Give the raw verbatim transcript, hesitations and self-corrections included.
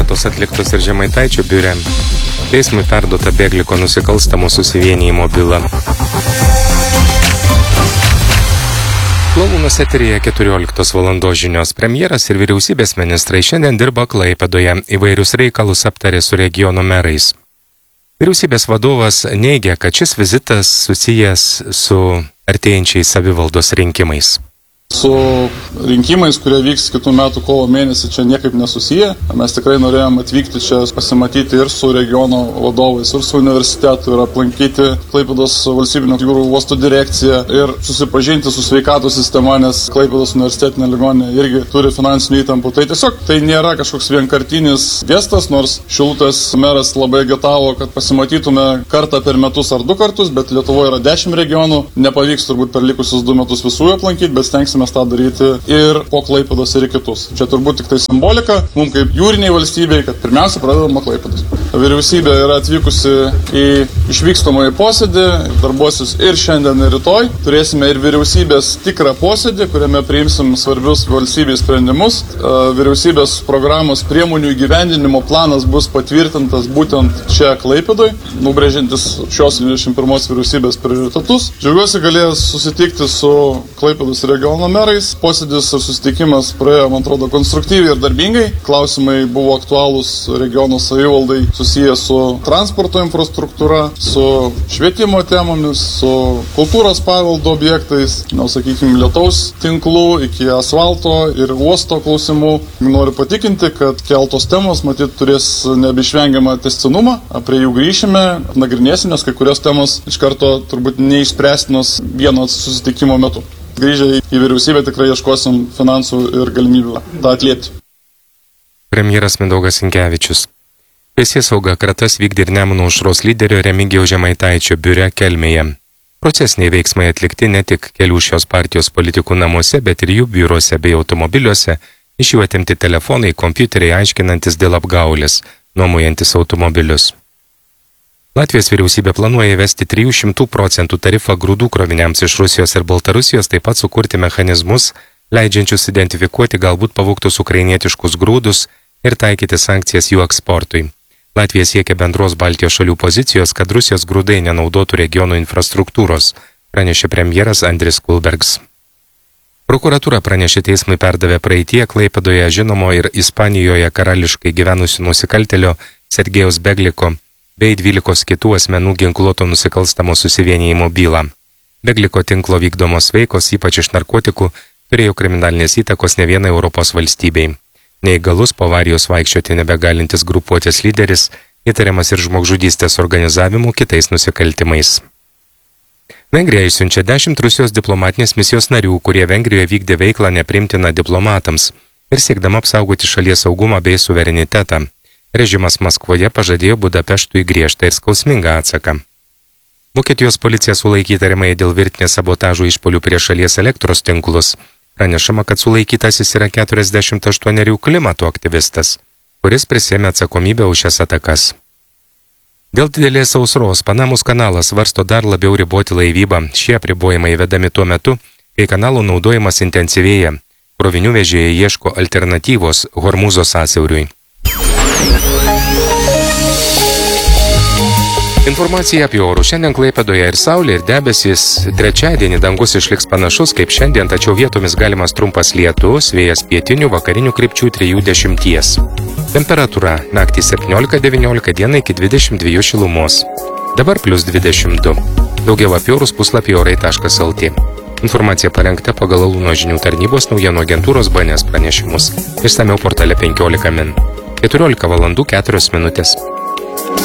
kratos atliktos ir Žemaitaičio biure. Teismui perduota Begliko nusikalstamo susivienijimo byla. Klauvunas eteryje keturioliktos valandos žinios. Premjeras ir vyriausybės ministrai šiandien dirba Klaipėdoje, įvairius reikalus aptarė su regiono merais. Vyriausybės vadovas neigia, kad šis vizitas susijęs su artėjančiais savivaldos rinkimais. Su rinkimais, kurie vyks kitų metų kovo mėnesį, čia niekaip nesusiję. Mes tikrai norėjom atvykti čia pasimatyti ir su regiono vadovais, ir su universitetu, ir aplankyti Klaipėdos valstybinio jūrų uosto direkciją ir susipažinti su sveikatos sistema, nes Klaipėdos universitetinė ligoninė irgi turi finansinių įtampų. Tai tiesiog tai nėra kažkoks vienkartinis gestas, nors Šilutės meras labai agitavo, kad pasimatytume kartą per metus ar du kartus, bet Lietuvoje yra dešimt regionų, nepavyks turbūt per likusius du metus visų aplankyti, bet stengsime mes tą daryti ir po Klaipėdos ir kitus. Čia turbūt tik tai simbolika, mums kaip jūriniai valstybei, kad pirmiausia pradedama Klaipėdos. Vyriausybė yra atvykusi į išvykstamąjį posėdį, darbuosis ir šiandien, ir rytoj. Turėsime ir vyriausybės tikrą posėdį, kuriame priimsim svarbius valstybės sprendimus. Vyriausybės programos priemonių įgyvendinimo planas bus patvirtintas būtent čia Klaipėdoje, nubrėžiantis šios dvidešimt pirmos vyriausybės prioritetus. Džiaugiuosi galėjęs susitikti su Klaipėdos regiono merais. Posėdis ir susitikimas praėjo, man atrodo, konstruktyviai ir darbingai. Klausimai buvo aktualūs regiono savivaldai susiję su transporto infrastruktūra, su švietimo temomis, su kultūros paveldo objektais, nu, sakykime, lietaus tinklų iki asfalto ir uosto klausimų. Noriu patikinti, kad keltos temos, matyt, turės nebeišvengiamą tęstinumą. Prie jų grįšime, nagrinėsime, nes kai kurios temos iš karto turbūt neišspręstinos vieno susitikimo metu. Grįžę į vyriausybę tikrai ieškosim finansų ir galimybių tą atliepti. Premjeras Mindaugas Sinkevičius. Teisėsauga kratas vykdė ir Nemuno aušros lyderio Remigijaus Žemaitaičio biure Kelmėje. Procesiniai veiksmai atlikti ne tik kelių šios partijos politikų namuose, bet ir jų biuruose bei automobiliuose, iš jų atimti telefonai, kompiuteriai aiškinantis dėl apgaulės, nuomojantis automobilius. Latvijos vyriausybė planuoja įvesti trijų šimtų procentų tarifą grūdų kroviniams iš Rusijos ir Baltarusijos, taip pat sukurti mechanizmus, leidžiančius identifikuoti galbūt pavogtus ukrainietiškus grūdus ir taikyti sankcijas jų eksportui. Latvija siekia bendros Baltijos šalių pozicijos, kad Rusijos grūdai nenaudotų regionų infrastruktūros, pranešė premjeras Andris Kulbergs. Prokuratūra pranešė teismui perdavė praeitie Klaipėdoje žinomo ir Ispanijoje karališkai gyvenusių nusikaltėlio Sergejaus Begliko bei dvylikos kitų asmenų ginkluoto nusikalstamo susivienijimo bylą. Begliko tinklo vykdomos veikos, ypač iš narkotikų, turėjo kriminalinės įtakos ne vienai Europos valstybei. Neįgalus po avarijos vaikščioti nebegalintis grupuotės lyderis, įtariamas ir žmogžudystės organizavimu kitais nusikaltimais. Vengrija išsiunčia dešimt Rusijos diplomatinės misijos narių, kurie Vengrijoje vykdė veiklą neprimtiną diplomatams ir siekdama apsaugoti šalies saugumą bei suverenitetą. Režimas Maskvoje pažadėjo Budapeštui griežtą ir skausmingą atsaką. Vokietijos policija sulaikė įtariamąjį dėl virtinės sabotažo išpuolių prieš šalies elektros tinklus. Pranešama, kad sulaikytasis yra keturiasdešimt aštuonerių klimato aktyvistas, kuris prisėmė atsakomybę už šias atakas. Dėl didelės sausros Panamos kanalas svarsto dar labiau riboti laivybą. Šie apribojimai įvedami tuo metu, kai kanalo naudojimas intensyvėja. Krovinių vežėjai ieško alternatyvos Hormūzo sąsiauriui. Informacija apie orų. Šiandien Klaipėdoje ir saulė, ir debesys. Trečiadienį dangus išliks panašus kaip šiandien, tačiau vietomis galimas trumpas lietus, vėjas pietinių, vakarinių krypčių trijų dešimties. Temperatūra naktį septyniolika devyniolika, dieną iki dvidešimt dviejų šilumos. Dabar plius dvidešimt du. Daugiau apie orus puslapį orai taškas lt. Informacija parengta pagal Alūno žinių tarnybos naujienų agentūros B N S pranešimus. Išsamiau portale penkiolika min. keturiolika valandų keturios minutės.